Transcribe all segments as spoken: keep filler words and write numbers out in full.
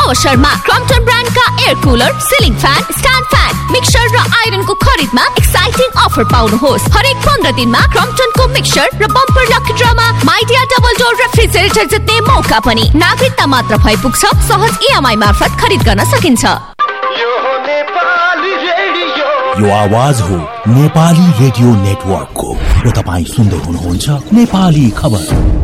अवसरमा Crompton ब्रान्डका air cooler, ceiling fan, stand fan, mixer र आइरनको खरिदमा एक्साइटिङ अफर पाउनुहोस्। हरेक पन्ध्र दिनमा क्रम्पटनको मिक्सर र bumper lucky ड्रमा Midea double door refrigerator जित्ने मौका पनि। नागरिकता मात्र भइ पुग्छ। सहज इएमआई मार्फत खरिद गर्न सकिन्छ। यो आवाज हो नेपाली रेडियो नेटवर्कको र तपाईँ सुन्दै हुनुहुन्छ नेपाली खबर।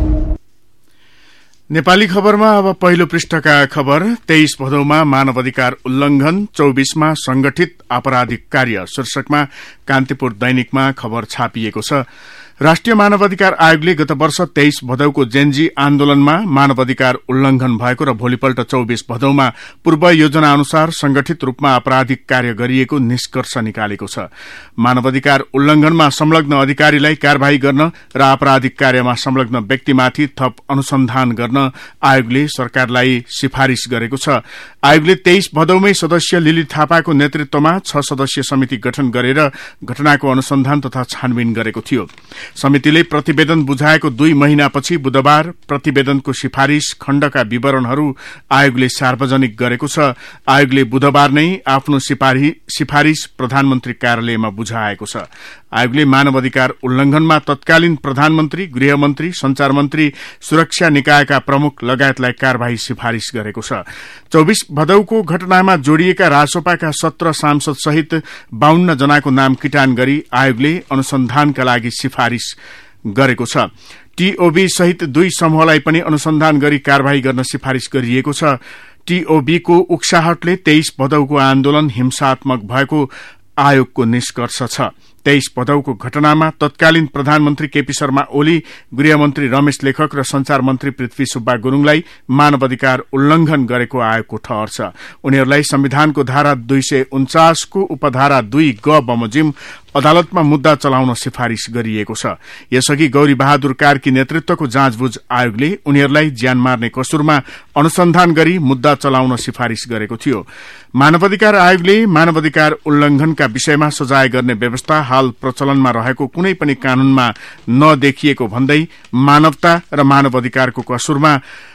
नेपाली खबरमा अब पहिलो पृष्ठका खबर। तेइस भदौमा मानव अधिकार उल्लंघन, चौबीसमा संगठित आपराधिक कार्य शीर्षकमा कान्तिपुर दैनिकमा खबर छापिएको छ। राष्ट्रिय मानवाधिकार आयोगले गत वर्ष तेइस भदौको जेनजी आन्दोलनमा मानवाधिकार उल्लंघन भएको र भोलिपल्ट चौबीस भदौमा पूर्व योजना अनुसार संगठित रूपमा आपराधिक कार्य गरिएको निष्कर्ष निकालेको छ। मानवाधिकार उल्लंघनमा संलग्न अधिकारीलाई कार्यवाही गर्न र आपराधिक कार्यमा संलग्न व्यक्तिमाथि थप अनुसन्धान गर्न आयोगले सरकारलाई सिफारिश गरेको छ। आयोगले तेइस भदौमै सदस्य लिली थापाको नेतृत्वमा छ सदस्यीय समिति गठन गरेर घटनाको अनुसन्धान तथा छानबिन गरेको थियो। समितिले प्रतिवेदन बुझाएको दुई महिनापछि बुधबार प्रतिवेदनको सिफारिश खण्डका विवरणहरू आयोगले सार्वजनिक गरेको छ। आयोगले बुधबार नै आफ्नो सिफारिश प्रधानमन्त्री कार्यालयमा बुझाएको छ। आयोगले मानवाधिकार उल्लंघनमा तत्कालीन प्रधानमन्त्री, गृहमन्त्री, संचार मन्त्री, सुरक्षा निकायका प्रमुख लगायतलाई कार्यवाही सिफारिश गरेको छ। चौबीस भदौको घटनामा जोडिएका रासोपाका सत्र सांसद सहित बाहन्न जनाको नाम किटान गरी आयोगले अनुसन्धानका लागि सिफारिश गरेको छ। टीओबी सहित दुई समूहलाई पनि अनुसन्धान गरी कार्यवाही गर्न सिफारिश गरिएको छ। टीओबीको उक्साहटले तेइस भदौको आन्दोलन हिंसात्मक भएको आयोगको निष्कर्ष छ। तेइस भदौको घटनामा तत्कालीन प्रधानमन्त्री केपी शर्मा ओली, गृहमन्त्री रमेश लेखक र संचार मन्त्री पृथ्वी सुब्बा गुरूङलाई मानवाधिकार उल्लंघन गरेको आयोगको ठहर छ। उनीहरूलाई संविधानको धारा दुई सय उन्चासको उपधारा दुई ग बमोजिम अदालतमा मुद्दा चलाउन सिफारिश गरिएको छ। यसअघि गौरी बहादुर कार्की नेतृत्वको जाँचबुझ आयोगले उनीहरूलाई ज्यान मार्ने कसुरमा अनुसन्धान गरी मुद्दा चलाउन सिफारिश गरेको थियो। मानवाधिकार आयोगले मानवाधिकार उल्लंघनका विषयमा सजाय गर्ने व्यवस्था हाल प्रचलनमा रहेको कुनै पनि कानूनमा नदेखिएको भन्दै मानवता र मानवाधिकारको कसुरमा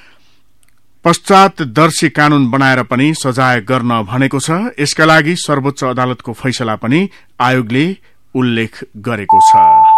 पश्चातदर्शी कानून बनाएर पनि सजाय गर्न भनेको छ। यसका लागि सर्वोच्च अदालतको फैसला पनि आयोगले उल्लेख गरेको छ।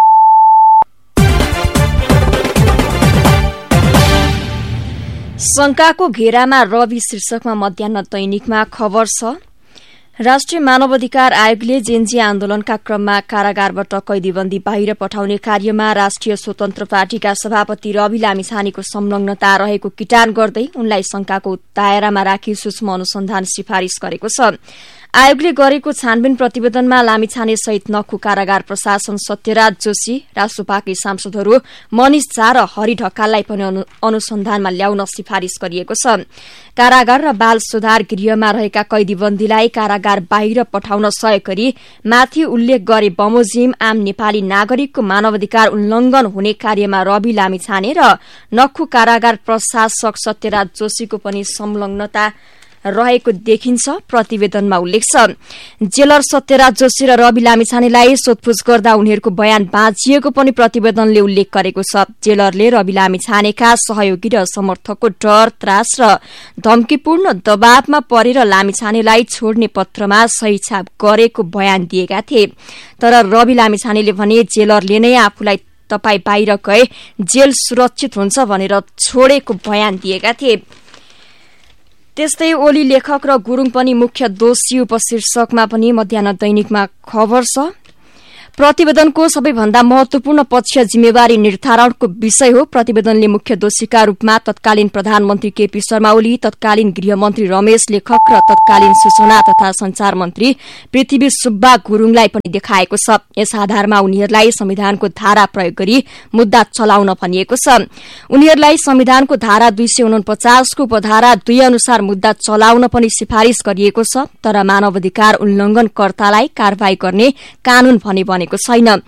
शंकाको घेरामा रवि शीर्षकमा मध्याह्न दैनिकमा खबर छ। राष्ट्रिय मानवाधिकार आयोगले जेनजी आन्दोलनका क्रममा कारागारबाट कैदीबन्दी बाहिर पठाउने कार्यमा राष्ट्रिय स्वतन्त्र पार्टीका सभापति रवि लामिछानेको संलग्नता रहेको किटान गर्दै उनलाई शंकाको दायरामा राखी सूक्ष्म अनुसन्धान सिफारिश गरेको छ। आयोगले गरेको छानबिन प्रतिवेदनमा लामिछाने सहित नखु कारागार प्रशासन सत्यराज जोशी, रासोपाकै सांसदहरू मनिष झा र हरि ढकाललाई पनि अनुसन्धानमा ल्याउन सिफारिश गरिएको छ। कारागार र बाल सुधार गृहमा रहेका कैदीबन्दीलाई कारागार बाहिर पठाउन सहयोग गरी माथि उल्लेख गरे बमोजिम आम नेपाली नागरिकको मानवाधिकार उल्लंघन हुने कार्यमा रवि लामिछाने र नखु कारागार प्रशासक सत्यराज जोशीको पनि संलग्नता रहेको देखिन्छ। प्रतिवेदनमा उल्लेख छ। जेलर सत्यराज जोशी र रवि लामिछानेलाई सोधपूछ गर्दा उनीहरूको बयान बाँचिएको पनि प्रतिवेदनले उल्लेख गरेको छ। जेलरले रवि लामिछानेका सहयोगी र समर्थकको डर, त्रास र धम्कीपूर्ण दबावमा परेर लामिछानेलाई छोड्ने पत्रमा सही छाप गरेको बयान दिएका थिए। तर रवि लामिछानेले भने जेलरले नै आफूलाई तपाई बाहिर गए जेल सुरक्षित हुन्छ भनेर छोडेको बयान दिएका थिए। त्यस्तै ओली, लेखक र गुरूङ पनि मुख्य दोषी उपशीर्षकमा पनि मध्याह्न दैनिकमा खबर छ। प्रतिवेदनको सबैभन्दा महत्वपूर्ण पक्ष जिम्मेवारी निर्धारणको विषय हो। प्रतिवेदनले मुख्य दोषीका रूपमा तत्कालीन प्रधानमन्त्री केपी शर्मा ओली, तत्कालीन गृहमन्त्री रमेश लेखक र तत्कालीन सूचना तथा संचार मन्त्री पृथ्वी सुब्बा गुरूङलाई पनि देखाएको छ। यस आधारमा उनीहरूलाई संविधानको धारा प्रयोग गरी मुद्दा चलाउन भनिएको छ। उनीहरूलाई संविधानको धारा दुई सय उनपचासको उपधारा दुई अनुसार मुद्दा चलाउन पनि सिफारिश गरिएको छ। तर मानवाधिकार उल्लंघनकर्तालाई कार्यवाही गर्ने कानून भने छैन।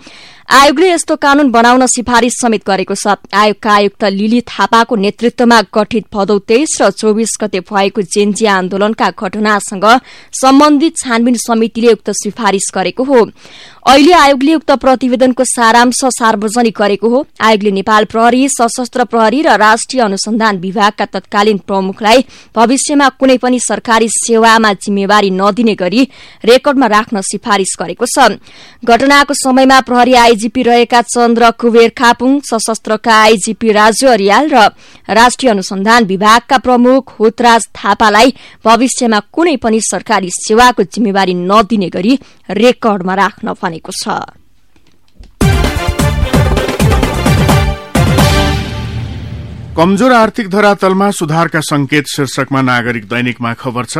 आयोगले यस्तो कानून बनाउन सिफारिश समेत गरेको छ। आयोगका आयुक्त लिली थापाको नेतृत्वमा गठित भदौ तेइस र चौबिस गते भएको जेन्जी आन्दोलनका घटनासँग सम्बन्धित छानबिन समितिले उक्त सिफारिश गरेको हो। अहिले आयोगले उक्त प्रतिवेदनको सारांश सार्वजनिक गरेको हो। आयोगले नेपाल प्रहरी, सशस्त्र प्रहरी र राष्ट्रिय अनुसन्धान विभागका तत्कालीन प्रमुखलाई भविष्यमा कुनै पनि सरकारी सेवामा जिम्मेवारी नदिने गरी रेकर्डमा राख्न सिफारिश गरेको छ। घटनाको समयमा प्रहरी आईजीपी रहेका चन्द्र कुबेर खापुङ, सशस्त्रका आईजीपी राजु अरियाल र राष्ट्रिय अनुसन्धान विभागका प्रमुख हुतराज थापालाई भविष्यमा कुनै पनि सरकारी सेवाको जिम्मेवारी नदिने गरी रेकर्डमा राख्न भनेको छ। कमजोर आर्थिक धरातलमा सुधारका संकेत शीर्षकमा नागरिक दैनिकमा खबर छ।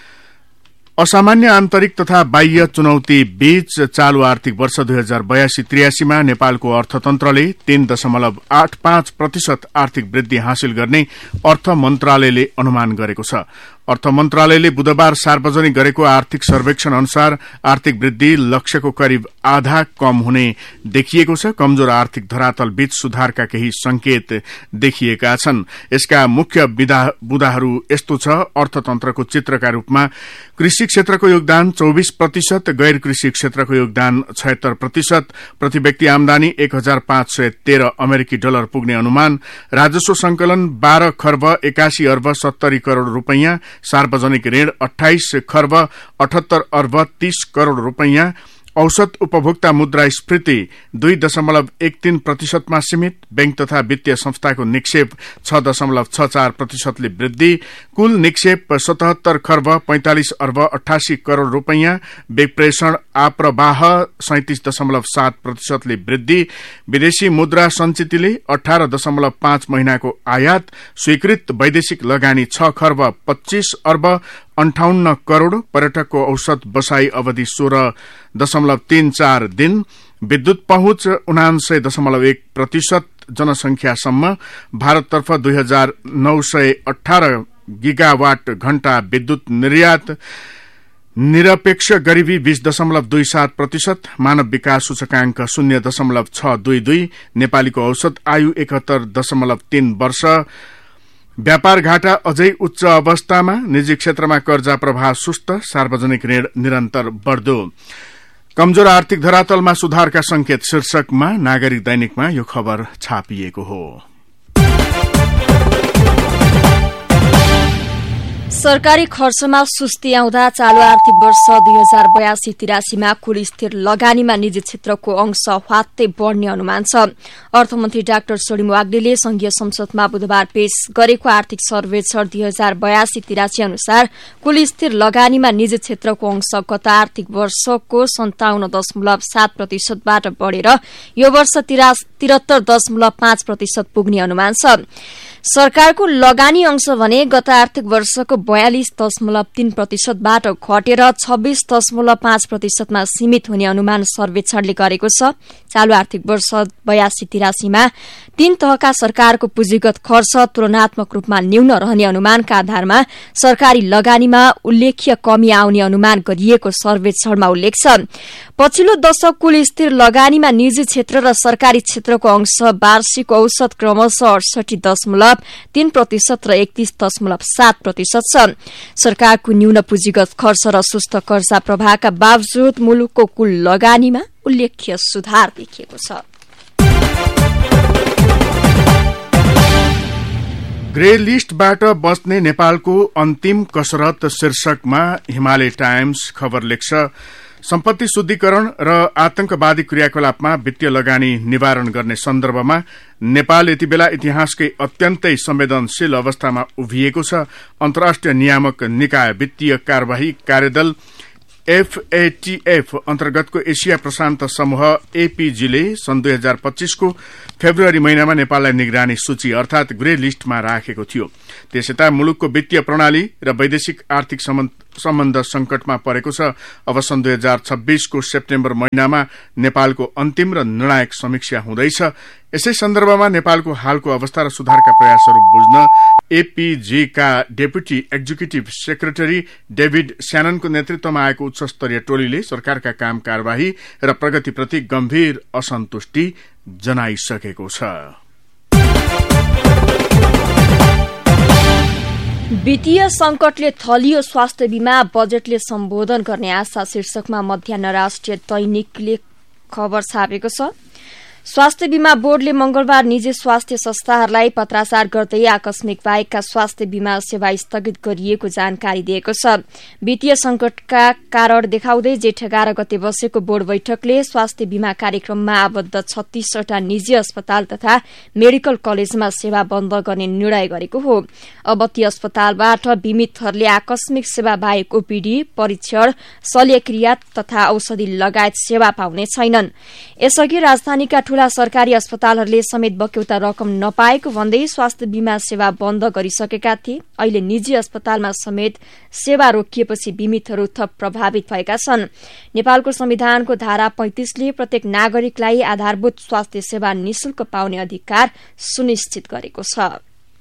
असामान्य आन्तरिक तथा बाह्य चुनौती बीच चालू आर्थिक वर्ष दुई हजार बयासी त्रियासीमा नेपालको अर्थतन्त्रले तीन दशमलव आठ पाँच प्रतिशत आर्थिक वृद्धि हासिल गर्ने अर्थ मन्त्रालयले अनुमान गरेको छ। अर्थ मन्त्रालयले बुधबार सार्वजनिक गरेको आर्थिक सर्वेक्षण अनुसार आर्थिक वृद्धि लक्ष्यको करिब आधा कम हुने देखिएको छ। कमजोर आर्थिक धरातल बीच सुधारका केही संकेत देखिएका छन्। यसका मुख्य बुदाहरू यस्तो छ। अर्थतन्त्रको चित्रका रूपमा कृषि क्षेत्रको योगदान चौबिस प्रतिशत, गैर कृषि क्षेत्रको योगदान छयत्तर प्रतिशत, प्रति व्यक्ति आमदानी एक हजार पाँच सय तेह्र अमेरिकी डलर पुग्ने अनुमान, राजस्व संकलन बाह्र खर्ब एकासी अर्ब सत्तरी करोड़ रूपैयाँ, सार्वजनिक ऋण अठाइस खर्ब अठहत्तर अर्ब तीस करोड़ रूपैयाँ, औसत उपभोक्ता मुद्रास्फीति दुई दशमलव एक तीन प्रतिशतमा सीमित, बैंक तथा वित्तीय संस्थाको निक्षेप छ दशमलव छ चार प्रतिशतले वृद्धि, कुल निक्षेप सतहत्तर खर्ब पैंतालिस अर्ब अठासी करोड़ रूपैयाँ, विप्रेषण आप्रवाह सैंतीस दशमलव सात प्रतिशतले वृद्धि, विदेशी मुद्रा संचितिले अठारह दशमलव पाँच महिनाको आयात, स्वीकृत वैदेशिक लगानी छ खर्ब पच्चीस अर्ब अन्ठाउन्न करोड़, पर्यटकको औसत बसाई अवधि सोह्र दशमलव तीन चार दिन, विद्युत पहुँच उनान्सय दशमलव एक प्रतिशत जनसंख्यासम्म, भारततर्फ दुई हजार नौ सय अठारह गिगावाट घण्टा विद्युत निर्यात, निरपेक्ष गरीबी बीस दशमलव दुई सात प्रतिशत, मानव विकास सूचकांक शून्य दशमलव छ दुई दुई, नेपालीको औसत आयु एकहत्तर दशमलव तीन वर्ष, व्यापार घाटा अझै उच्च अवस्थामा, निजी क्षेत्रमा कर्जा प्रवाह सुस्त, सार्वजनिक ऋण निरन्तर बढ्दो। कमजोर आर्थिक धरातलमा सुधारका संकेत शीर्षकमा नागरिक दैनिकमा यो खबर छापिएको हो। सरकारी खर्चमा सुस्ती आउँदा चालू आर्थिक वर्ष दुई हजार बयासी तिरासीमा कुल स्थिर लगानीमा निजी क्षेत्रको अंश ह्वात्तै बढ़ने अनुमान छ। अर्थमन्त्री डाक्टर सोडिम वाग्देले संघीय संसदमा बुधबार पेश गरेको आर्थिक सर्वेक्षण दुई हजार बयासी तिरासी अनुसार कुल स्थिर लगानीमा निजी क्षेत्रको अंश गत आर्थिक वर्षको सन्ताउन्न दशमलव सात प्रतिशतबाट बढ़ेर यो वर्ष तिरहत्तर दशमलव पाँच प्रतिशत पुग्ने अनुमान छ। सरकारको लगानी अंश भने गत आर्थिक वर्षको बयालिस दशमलव तीन प्रतिशतबाट घटेर छब्बीस दशमलव पाँच प्रतिशतमा सीमित हुने अनुमान सर्वेक्षणले गरेको छ। चालू आर्थिक वर्ष बयासी तिरासीमा तीन तहका सरकारको पुँजीगत खर्च तुलनात्मक रूपमा न्यून रहने अनुमानका आधारमा सरकारी लगानीमा उल्लेख्य कमी आउने अनुमान गरिएको सर्वेक्षणमा उल्लेख छ। पछिल्लो दशक कुल स्थिर लगानीमा निजी क्षेत्र र सरकारी क्षेत्रको अंश वार्षिक औसत क्रमशः अडसठी दशमलव तीन प्रतिशत र एकतीस दशमलव सात प्रतिशत छ। सरकारको न्यून पुँजीगत खर्च र सुस्त कर्जा प्रवाहका बावजुद मुलुकको कुल लगानीमा उल्लेख्य सुधार देखिएको छ। ग्रे लिस्टबाट बच्ने नेपालको अन्तिम कसरत शीर्षकमा हिमालय टाइम्स खबर लेख्छ। सम्पत्ति शुद्धिकरण र आतंकवादी क्रियाकलापमा वित्तीय लगानी निवारण गर्ने सन्दर्भमा नेपाल यति बेला इतिहासकै अत्यन्तै संवेदनशील अवस्थामा उभिएको छ। अन्तर्राष्ट्रिय नियामक निकाय वित्तीय कार्यवाही कार्यदल एफएटीएफ अन्तर्गतको एशिया प्रशान्त समूह एपीजीले सन् दुई हजार पच्चीसको फेब्रुअरी महिनामा नेपाललाई निगरानी सूची अर्थात ग्रे लिस्टमा राखेको थियो। त्यसयता मुलुकको वित्तीय प्रणाली र वैदेशिक आर्थिक सम्बन्ध संकटमा परेको छ। अब सन् दुई हजार छब्बीसको सेप्टेम्बर महिनामा नेपालको अन्तिम र निर्णायक समीक्षा हुँदैछ। यसै सन्दर्भमा नेपालको हालको अवस्था र सुधारका प्रयासहरू बुझ्न एपीजीका डेपुटी एक्जिक्युटिभ सेक्रेटरी डेभिड स्याननको नेतृत्वमा आएको उच्च स्तरीय टोलीले सरकारका काम कारवाही र प्रगतिप्रति गम्भीर असन्तुष्टि जनाइसकेको छ। वित्तीय संकटले थलियो स्वास्थ्य बीमा बजेटले सम्बोधन गर्ने आशा शीर्षकमा मध्याह्न राष्ट्रिय दैनिकले खबर छापेको छ। स्वास्थ्य बीमा बोर्डले मंगलबार निजी स्वास्थ्य संस्थाहरूलाई पत्राचार गर्दै आकस्मिक बाहेकका स्वास्थ्य बीमा सेवा स्थगित गरिएको जानकारी दिएको छ। वित्तीय संकटका कारण देखाउँदै जेठ एघार गते बसेको बोर्ड बैठकले स्वास्थ्य बीमा कार्यक्रममा आबद्ध छत्तीसवटा निजी अस्पताल तथा मेडिकल कलेजमा सेवा बन्द गर्ने निर्णय गरेको हो। अब ती अस्पतालबाट बीमितहरूले आकस्मिक सेवा बाहेक ओपीडी, परीक्षण, शल्यक्रिया तथा औषधि लगायत सेवा पाउने छैनन्। यसअघि राजधानीका ठूला सरकारी अस्पतालहरूले समेत बक्यौता रकम नपाएको भन्दै स्वास्थ्य बीमा सेवा बन्द गरिसकेका थिए। अहिले निजी अस्पतालमा समेत सेवा रोकिएपछि बीमितहरू थप प्रभावित भएका छन्। नेपालको संविधानको धारा पैंतीसले प्रत्येक नागरिकलाई आधारभूत स्वास्थ्य सेवा निशुल्क पाउने अधिकार सुनिश्चित गरेको छ।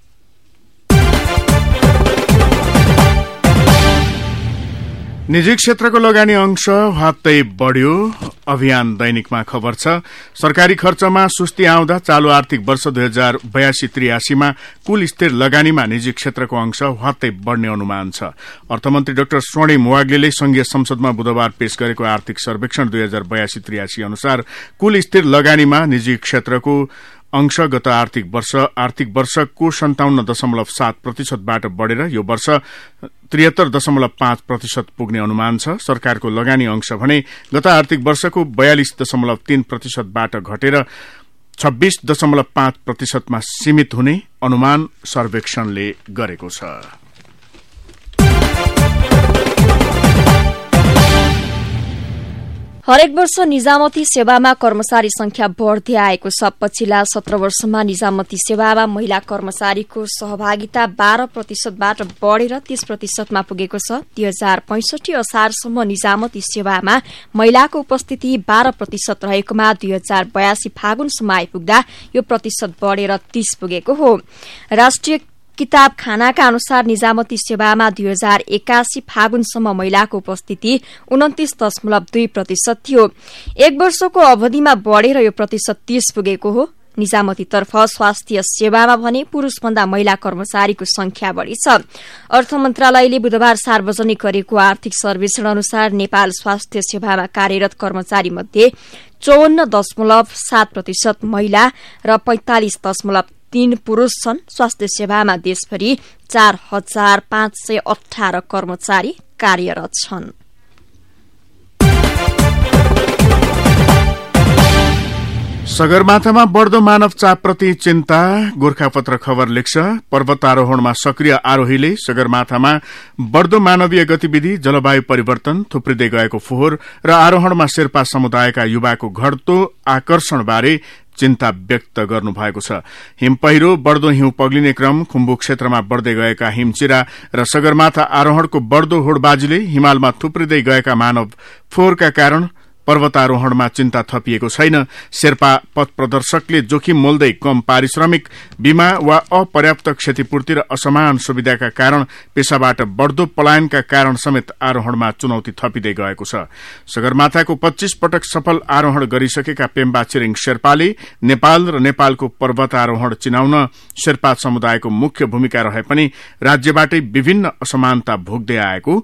निजी क्षेत्रको लगानी अंश ह्वात्तै बढ़्यो। अभियान दैनिकमा खबर छ। सरकारी खर्चमा सुस्ती आउँदा चालू आर्थिक वर्ष दुई हजार बयासी त्रियासीमा कुल स्थिर लगानीमा निजी क्षेत्रको अंश ह्वात्तै बढ़ने अनुमान छ। अर्थमन्त्री डाक्टर स्वर्णिम वाग्लेले संघीय संसदमा बुधबार पेश गरेको आर्थिक सर्वेक्षण दुई हजार बयासी त्रियासी अनुसार कुल स्थिर लगानीमा निजी क्षेत्रको अंश गत आर्थिक वर्ष आर्थिक वर्षको सन्ताउन्न दशमलव सात प्रतिशतबाट बढ़ेर यो वर्ष त्रिहत्तर दशमलव पाँच प्रतिशत पुग्ने अनुमान छ। सरकारको लगानी अंश भने गत आर्थिक वर्षको बयालिस दशमलव तीन प्रतिशतबाट घटेर छब्बीस दशमलव पाँच प्रतिशतमा सीमित हुने अनुमान सर्वेक्षणले गरेको छ। हरेक वर्ष निजामती सेवामा कर्मचारी संख्या बढ़दै आएको छ। पछिल्ला सत्र वर्षमा निजामती सेवामा महिला कर्मचारीको सहभागिता बाह्र प्रतिशतबाट बढ़ेर तीस प्रतिशतमा पुगेको छ। दुई हजार पैंसठी असारसम्म निजामती सेवामा महिलाको उपस्थिति बाह्र प्रतिशत रहेकोमा दुई हजार बयासी फागुनसम्म आइपुग्दा यो प्रतिशत बढ़ेर तीस पुगेको हो। राष्ट्रिय किताब खानाका अनुसार निजामती सेवामा दुई हजार एकासी फागुनसम्म महिलाको उपस्थिति उन्तिस दशमलव दुई प्रतिशत थियो। एक वर्षको अवधिमा बढ़ेर यो प्रतिशत तीस पुगेको हो। निजामतीतर्फ स्वास्थ्य सेवामा भने पुरूषभन्दा महिला कर्मचारीको संख्या बढ़ी छ। अर्थ मन्त्रालयले बुधबार सार्वजनिक गरेको आर्थिक सर्वेक्षण अनुसार नेपाल स्वास्थ्य सेवामा कार्यरत कर्मचारी मध्ये चौवन्न दशमलव सात प्रतिशत महिला र पैंतालिस दशमलव तीन पुरूष छन्। स्वास्थ्य सेवामा देशभरि चार हजार पाँच सय अठार कर्मचारी कार्यरत छन्। सगरमाथामा बढ़दो मानव चापप्रति चिन्ता गोर्खापत्र खबर लेख्छ। पर्वतारोहणमा सक्रिय आरोहीले सगरमाथामा बढ़दो मानवीय गतिविधि, जलवायु परिवर्तन, थुप्रिँदै गएको फोहोर र आरोहणमा शेर्पा समुदायका युवाको घट्दो आकर्षणबारे चिन्ता व्यक्त गर्नु भएको छ। हिम पहिरो, बढ़दो हिउँ पग्लिने क्रम, खुम्बु क्षेत्रमा बढ़दै गएका हिमचिरा र सगरमाथा आरोहणको बढ़दो होडबाजीले हिमालमा थुप्रिँदै गएका मानव फोहोरका कारण पर्वतारोहणमा चिन्ता थपिएको छैन। शेर्पा पथ प्रदर्शकले जोखिम मोल्दै कम पारिश्रमिक, बीमा वा अपर्याप्त क्षतिपूर्ति र असमान सुविधाका कारण पेशाबाट बढ़दो पलायनका कारण समेत आरोहणमा चुनौती थपिँदै गएको छ। सगरमाथाको पच्चीस पटक सफल आरोहण गरिसकेका पेम्बा छिरिङ शेर्पाले नेपाल र नेपालको पर्वतारोहण चिनाउन शेर्पा समुदायको मुख्य भूमिका रहे पनि राज्यबाटै विभिन्न असमानता भोग्दै आएको